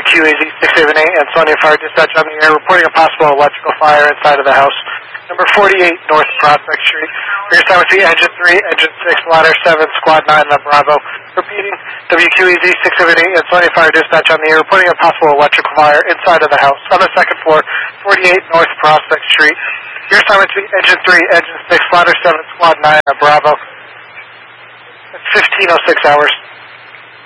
WQAZ 678 and Sonia Fire Dispatch on the air reporting a possible electrical fire inside of the house. Number 48 North Prospect Street. Your assignment to Engine 3, Engine 6, Ladder 7, Squad 9, the Bravo. Repeating, WQAZ 678 and Sonia Fire Dispatch on the air reporting a possible electrical fire inside of the house on the second floor, 48 North Prospect Street. Your assignment to Engine 3, Engine 6, Ladder 7, Squad 9, the Bravo. It's 15:06 hours.